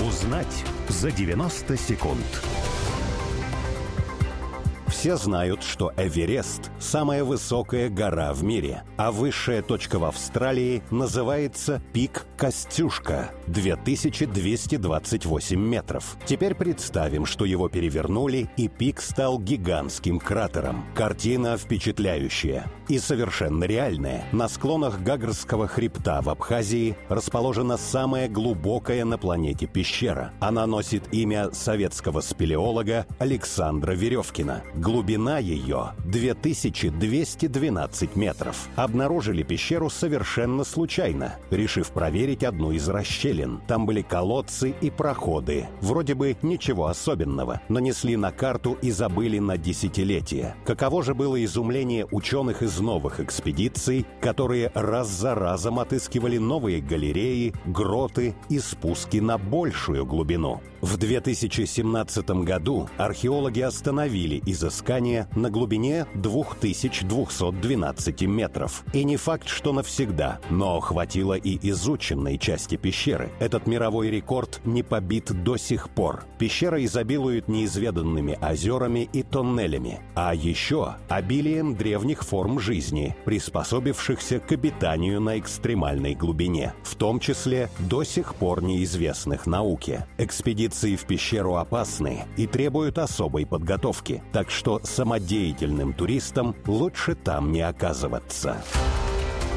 Узнать за 90 секунд. Все знают, что Эверест – самая высокая гора в мире, а высшая точка в Австралии называется пик Костюшка – 2228 метров. Теперь представим, что его перевернули, и пик стал гигантским кратером. Картина впечатляющая и совершенно реальная. На склонах Гагарского хребта в Абхазии расположена самая глубокая на планете пещера. Она носит имя советского спелеолога Александра Веревкина. Глубина ее 2212 метров. Обнаружили пещеру совершенно случайно, решив проверить одну из расщелин. Там были колодцы и проходы. Вроде бы ничего особенного. Нанесли на карту и забыли на десятилетия. Каково же было изумление ученых из новых экспедиций, которые раз за разом отыскивали новые галереи, гроты и спуски на большую глубину. В 2017 году археологи остановили изыскание на глубине 2212 метров. И не факт, что навсегда, но хватило и изученной части пещеры. Этот мировой рекорд не побит до сих пор. Пещера изобилует неизведанными озерами и тоннелями, а еще обилием древних форм жизни, приспособившихся к обитанию на экстремальной глубине, в том числе до сих пор неизвестных науке. Экспедиции в пещеру опасны и требуют особой подготовки, так что самодеятельным туристам лучше там не оказываться.